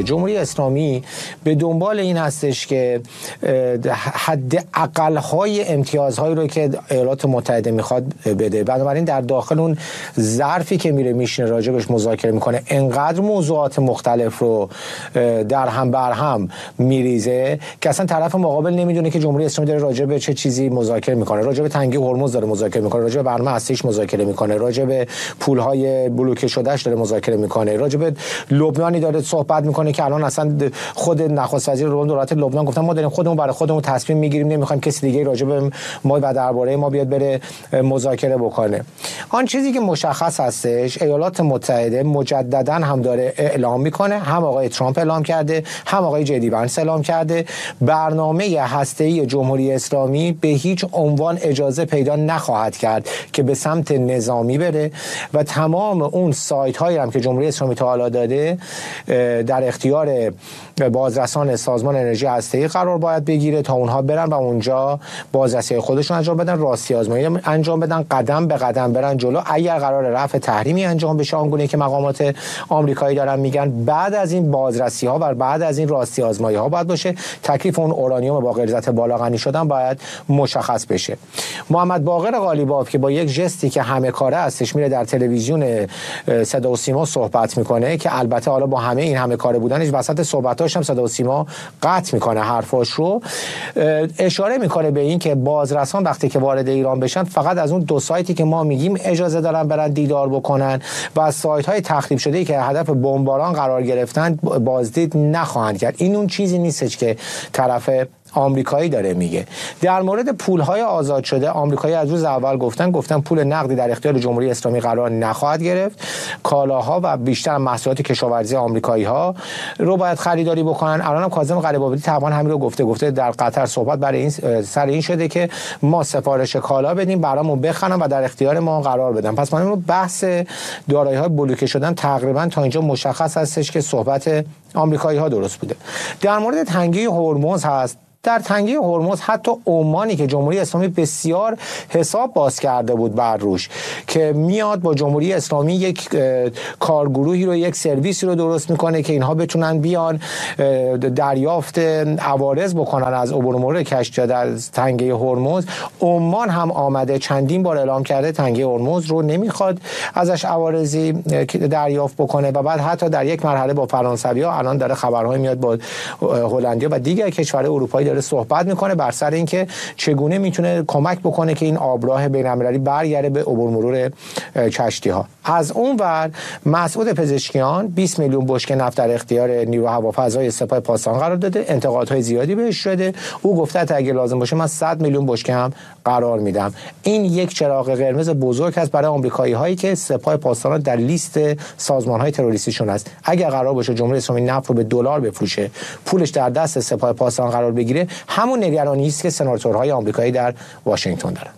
جمهوری اسلامی به دنبال این هستش که حد اقل‌های امتیازهایی رو که ایالات متحده میخواد بده. بنابراین در داخل اون ظرفی که میشینه راجبش مذاکره میکنه، انقدر موضوعات مختلف رو در هم بر هم میریزه که اصلا طرف مقابل نمیدونه که جمهوری اسلامی داره راجب چه چیزی مذاکره میکنه. راجب تنگی هرمز داره مذاکره میکنه، راجب برنامه هستیش مذاکره میکنه، راجب پولهای بلوکه شدهش داره مذاکره میکنه، راجب لبنانی داره صحبت میکنه که الان اصلا خود نخست وزیر دولت لبنان گفتن ما داریم خودمون برای خودمون تصمیم میگیریم، نمیخوایم کسی دیگه راجب ما و درباره ما بیاد بره مذاکره بکنه. آن چیزی که مشخص هستش ایالات متحده مجددا هم داره اعلام میکنه، هم آقای ترامپ اعلام کرده، هم آقای جدی وانس اعلام کرده، برنامه هسته‌ای جمهوری اسلامی به هیچ عنوان اجازه پیدا نخواهد کرد که به سمت نظامی بره و تمام اون سایت هایی هم که جمهوری اسلامی تا حالا داده در اختیار بازرسان سازمان انرژی هسته‌ای قرار باید بگیره تا اونها برن و اونجا بازرسی خودشون انجام بدن، راستی آزمایی انجام بدن، قدم به قدم برن جلو. اگر قرار رفع تحریمی انجام بشه آنگونه که مقامات آمریکایی دارن میگن، بعد از این بازرسی ها و بعد از این راستی آزمایی ها باید باشه. تکلیف اون اورانیوم با غلظت بالا غنی شدن باید مشخص بشه. محمد باقر قالیباف که با یک ژستی که همه کاره هستش میره در تلویزیون صدا و سیما صحبت میکنه که البته حالا با همه این همه کاره بودنش وسط صحبتاش هم صدا و سیما قطع میکنه حرفاش رو، اشاره میکنه به این که بازرسان وقتی که وارد ایران بشن فقط از اون 2 سایتی که ما میگیم اجازه دارن برن دیدار بکنن و از سایت های تخریب شده که هدف بمباران قرار گرفتن بازدید نخواهند کرد. این اون چیزی نیستش که طرف آمریکایی داره میگه. در مورد پولهای آزاد شده آمریکایی از روز اول گفتن پول نقدی در اختیار جمهوری اسلامی قرار نخواهد گرفت. کالاها و بیشتر محصولات کشاورزی آمریکایی ها رو باید خریداری بکنن. الان هم کاظم غریب‌آبادی طبعا همین رو گفته در قطر صحبت برای این سر این شده که ما سفارش کالا بدیم برامون بخرن و در اختیار ما قرار بدن. پس من بحث دارایی‌های بلوکه شدن تقریبا تا اینجا مشخص هستش که صحبت آمریکایی ها درست بوده. در مورد تنگی هرمز هست. در تنگی هرمز حتی عمانی که جمهوری اسلامی بسیار حساب باز کرده بود بر روش که میاد با جمهوری اسلامی یک کارگروهی رو، یک سرویسی رو درست میکنه که اینها بتونن بیان دریافت عوارض بکنن از عبور و مرور کشتی‌ها در تنگی هرمز. عمان هم آمده چندین بار اعلام کرده تنگی هرمز رو نمیخواد ازش عوارضی دریافت بکنه و بعد حتی در یک مرحله با فرانسوی‌ها الان داره خبرهای میاد با هلندیا و دیگر کشورهای اروپایی داره صحبت میکنه بر سر اینکه چگونه میتونه کمک بکنه که این آبراه بین‌المللی برگرده به عبور مرور کشتی ها. از اون ور مسعود پزشکیان 20 میلیون بشکه نفت در اختیار نیرو هوافضای سپاه پاسداران قرار داده، انتقادهای زیادی بهش شده. او گفته تا اگه لازم باشه من 100 میلیون بشکه هم قرار میدم. این یک چراغ قرمز بزرگ است برای آمریکایی هایی که سپاه پاسداران در لیست سازمان های تروریستیشون است. اگر قرار باشه جمهوری اسلامی نفت رو به دلار بفروشه، پولش در دست سپاه پاسداران قرار بگیره، همون نگرانی است که سناتورهای آمریکایی در واشنگتن دارن.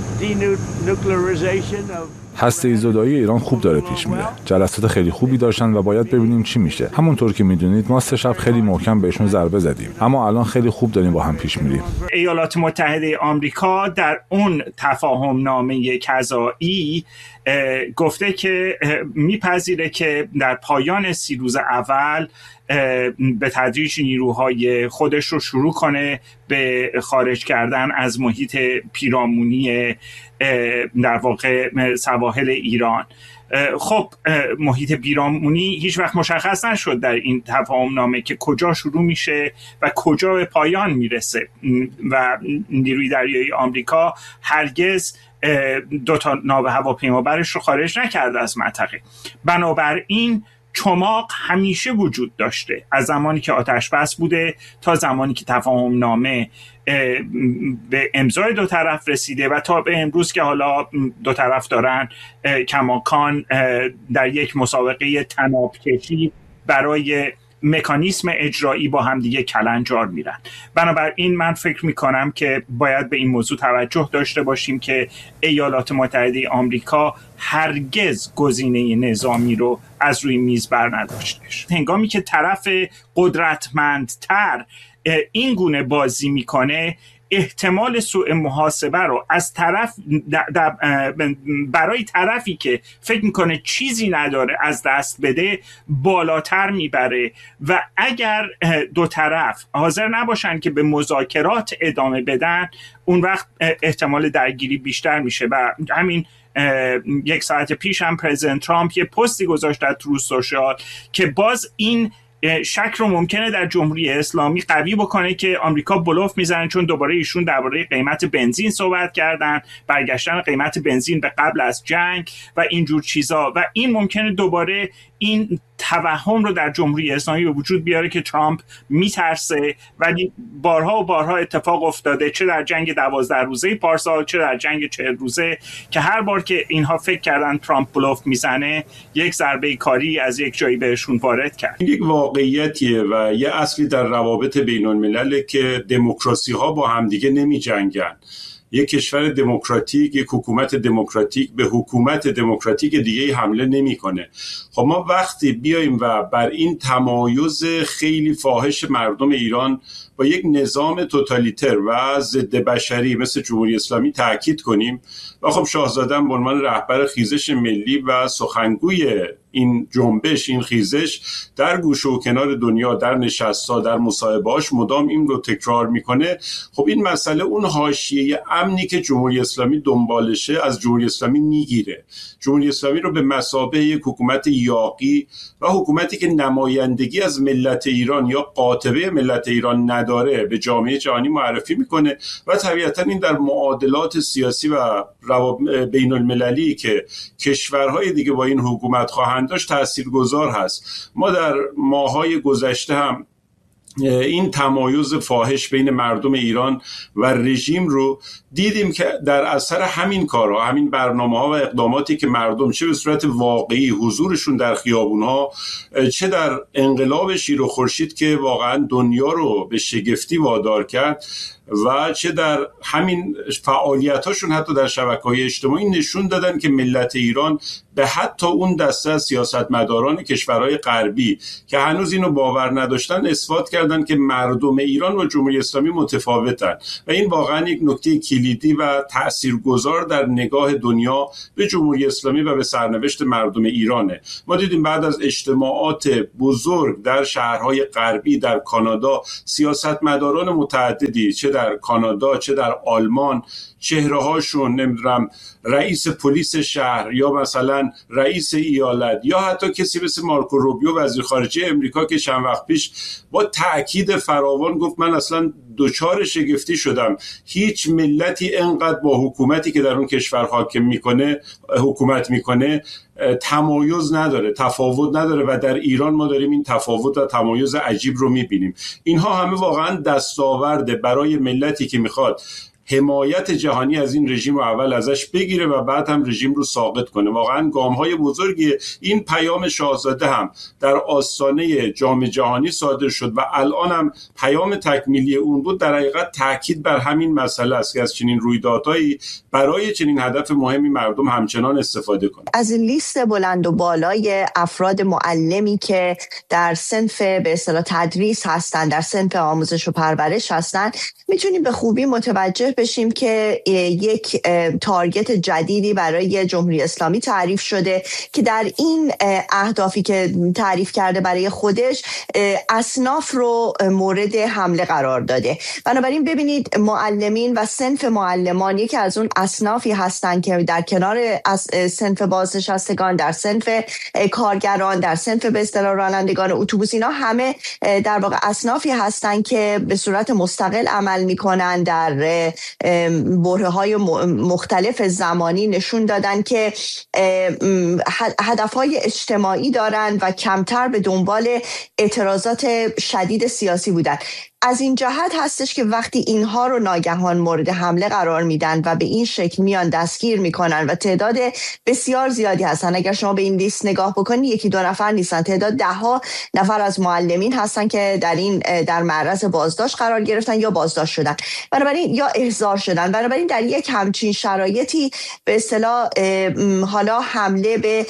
هسته زدایی ایران خوب داره پیش میره. جلسات خیلی خوبی داشتن و باید ببینیم چی میشه. همونطور که میدونید ما 3 شب خیلی محکم بهشون ضربه زدیم، اما الان خیلی خوب داریم با هم پیش میریم. ایالات متحده آمریکا در اون تفاهم نامه قضایی گفته که میپذیره که در پایان 30 روز اول به تدریج نیروهای خودش رو شروع کنه به خارج کردن از محیط پیرامونی در واقع سواحل ایران. خب محیط پیرامونی هیچ وقت مشخص نشد در این تفاهم نامه که کجا شروع میشه و کجا به پایان میرسه و نیروی دریایی آمریکا هرگز 2 ناو هواپیمابرش رو خارج نکرده از منطقه. بنابراین چماق همیشه وجود داشته از زمانی که آتش بس بوده تا زمانی که تفاهم نامه به امضای 2 طرف رسیده و تا به امروز که حالا 2 طرف دارن کماکان در یک مسابقه طناب‌کشی برای مکانیسم اجرایی با هم دیگه کلنجار میرن. بنابراین من فکر میکنم که باید به این موضوع توجه داشته باشیم که ایالات متحده آمریکا هرگز گزینه نظامی رو از روی میز بر نداشتش. هنگامی که طرف قدرتمندتر این گونه بازی میکنه، احتمال سوء محاسبه رو از طرف برای طرفی که فکر میکنه چیزی نداره از دست بده بالاتر میبره و اگر دو طرف حاضر نباشن که به مذاکرات ادامه بدن اون وقت احتمال درگیری بیشتر میشه. و همین یک ساعت پیش هم پرزیدنت ترامپ یه پستی گذاشت در تروث سوشال که باز این شک رو ممکنه در جمهوری اسلامی قوی بکنه که آمریکا بلوف میزنه، چون دوباره ایشون درباره قیمت بنزین صحبت کردن، برگشتن قیمت بنزین به قبل از جنگ و اینجور چیزا، و این ممکنه دوباره این توهم رو در جمهوری اسلامی به وجود بیاره که ترامپ میترسه. ولی بارها و بارها اتفاق افتاده، چه در جنگ 12 روزه پارسال، چه در جنگ 40 روزه، که هر بار که اینها فکر کردن ترامپ بلوف میزنه یک ضربه کاری از یک جایی بهشون وارد کرد. یک واقعیتیه و یه اصلی در روابط بین الملل که دموکراسی ها با همدیگه نمی جنگن. یک کشور دموکراتیک، یک حکومت دموکراتیک به حکومت دموکراتیک دیگه حمله نمیکنه. خب ما وقتی بیایم و بر این تمایز خیلی فاحش مردم ایران با یک نظام توتالیتر و ضد بشری مثل جمهوری اسلامی تاکید کنیم و خب شاهزاده به عنوان رهبر خیزش ملی و سخنگوی این جنبش، این خیزش، در گوشه و کنار دنیا، در نشست‌ها، در مصاحبه‌هاش مدام این رو تکرار میکنه. خب این مسئله اون حاشیه امنی که جمهوری اسلامی دنبالشه از جمهوری اسلامی میگیره. جمهوری اسلامی رو به مثابه یک حکومت یاغی و حکومتی که نمایندگی از ملت ایران یا قاطبه ملت ایران نداره به جامعه جهانی معرفی میکنه و طبیعتا این در معادلات سیاسی و بین المللی که کشورهای دیگه با این حکومت خواهند داشت تاثیرگذار هست. ما در ماه‌های گذشته هم این تمایز فاحش بین مردم ایران و رژیم رو دیدیم که در اثر همین کارها، همین برنامه‌ها و اقداماتی که مردم چه به صورت واقعی حضورشون در خیابون‌ها، چه در انقلاب شیر و خورشید که واقعا دنیا رو به شگفتی وادار کرد و چه در همین فعالیتاشون حتی در شبکه‌های اجتماعی نشون دادن که ملت ایران به حتی اون دسته از سیاستمداران کشورهای غربی که هنوز اینو باور نداشتن اثبات کردن که مردم ایران و جمهوری اسلامی متفاوتن و این واقعا یک نکته کلیدی و تاثیرگذار در نگاه دنیا به جمهوری اسلامی و به سرنوشت مردم ایرانه. ما دیدیم بعد از اجتماعات بزرگ در شهرهای غربی، در کانادا، سیاستمداران متعددی چه در کانادا چه در آلمان چهره‌هاشون، نمیدونم رئیس پلیس شهر یا مثلا رئیس ایالت یا حتی کسی مثل مارکو روبیو وزیر خارجه امریکا که چند وقت پیش با تأکید فراوان گفت من اصلا دچار شگفتی شدم، هیچ ملتی انقدر با حکومتی که در اون کشور حاکم میکنه حکومت میکنه تمایز نداره، تفاوت نداره و در ایران ما داریم این تفاوت و تمایز عجیب رو میبینیم. اینها همه واقعا دستاورده برای ملتی که میخواد حمایت جهانی از این رژیم رو اول ازش بگیره و بعد هم رژیم رو ساقط کنه. واقعا گام‌های بزرگی. این پیام شاهزاده هم در آستانه جام جهانی صادر شد و الان هم پیام تکمیلی اون بود. در حقیقت تاکید بر همین مسئله است که از چنین رویدادهایی برای چنین هدف مهمی مردم همچنان استفاده کنند. از این لیست بلند و بالای افراد معلمی که در صنف به اصطلاح تدریس هستند، در صنف آموزش و پرورش هستند، میتونیم به خوبی متوجه بشیم که یک تارگت جدیدی برای جمهوری اسلامی تعریف شده که در این اهدافی که تعریف کرده برای خودش اصناف رو مورد حمله قرار داده. بنابراین ببینید معلمین و صنف معلمان یکی از اون اصنافی هستند که در کنار صنف بازنشستگان، در صنف کارگران، در صنف به اصطلاح رانندگان اتوبوس، اینا همه در واقع اصنافی هستند که به صورت مستقل عمل میکنن. در برهه‌های مختلف زمانی نشون دادن که هدفهای اجتماعی دارن و کمتر به دنبال اعتراضات شدید سیاسی بودن. از این جهت هستش که وقتی اینها رو ناگهان مورد حمله قرار میدن و به این شکل میان دستگیر میکنن و تعداد بسیار زیادی هستن. اگر شما به این لیست نگاه بکنید یکی دو نفر نیستن، تعداد 10 نفر از معلمین هستن که در معرض بازداشت قرار گرفتن یا بازداشت شدن، بنابراین یا احضار شدن. بنابراین در یک همچین شرایطی به اصطلاح حالا حمله به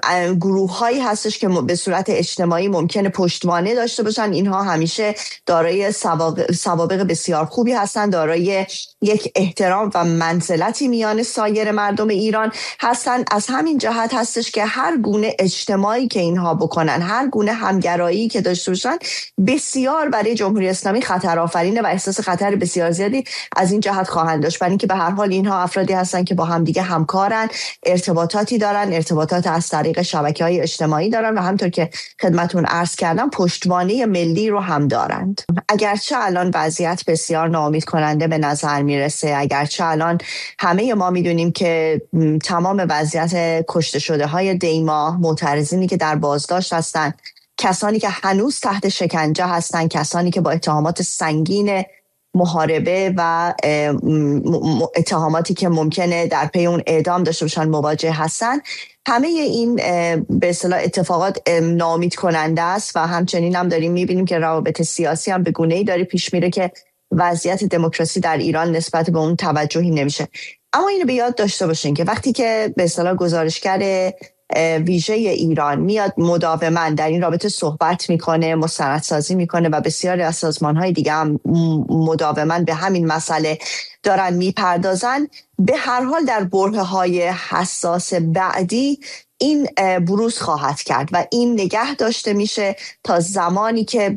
گروه‌هایی هستش که به صورت اجتماعی ممکنه پشتوانه داشته باشن. اینها همیشه دارای دارای سوابق بسیار خوبی هستند، دارای یک احترام و منزلتی میان سایر مردم ایران هستند. از همین جهت هستش که هر گونه اجتماعی که اینها بکنن، هر گونه همگرایی که داشته باشن، بسیار برای جمهوری اسلامی خطر آفرینه و احساس خطر بسیار زیادی از این جهت خواهند داشت، برای اینکه به هر حال اینها افرادی هستن که با همدیگه همکارن، ارتباطاتی دارن، ارتباطات از طریق شبکه‌های اجتماعی دارن و همونطور که خدمتون عرض کردم پشتوانه ملی رو هم دارند. اگرچه الان وضعیت بسیار ناامید کننده به نظر میرسه، اگرچه الان همه ما میدونیم که تمام وضعیت کشته شده های دیما، معترضینی که در بازداشت هستن، کسانی که هنوز تحت شکنجه هستن، کسانی که با اتهامات سنگین محاربه و اتهاماتی که ممکنه در پی اون اعدام داشته باشن مواجه هستن، همه این به اصطلاح اتفاقات ناامید کننده است و همچنین هم داریم میبینیم که روابط سیاسی هم به گونه‌ای داره پیش میره که وضعیت دموکراسی در ایران نسبت به اون توجهی نمیشه. اما اینو به یاد داشته باشین که وقتی که به اصطلاح گزارشگر ویژه ایران میاد مداوما در این رابطه صحبت میکنه، مستندسازی میکنه و بسیاری از سازمان‌های دیگه هم مداوما به همین مسئله دارن میپردازن، به هر حال در برهه‌های حساس بعدی این بروز خواهد کرد و این نگه داشته میشه تا زمانی که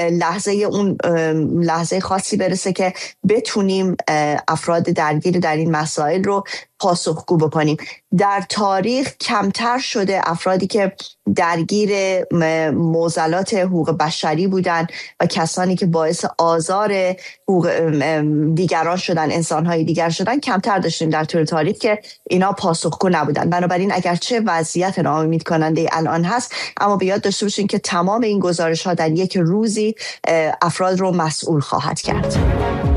لحظه خاصی برسه که بتونیم افراد درگیر در این مسائل رو پاسخگو بکنیم. در تاریخ کمتر شده افرادی که درگیر معضلات حقوق بشری بودن و کسانی که باعث آزار حقوق دیگران شدن، انسانهای دیگر شدن، کمتر داشتیم در طول تاریخ که اینا پاسخگو نبودن. بنابراین اگرچه وضعیت ناامید کننده الان هست، اما به یاد داشته باشین که تمام این گزارش ها در یک روزی افراد رو مسئول خواهد کرد.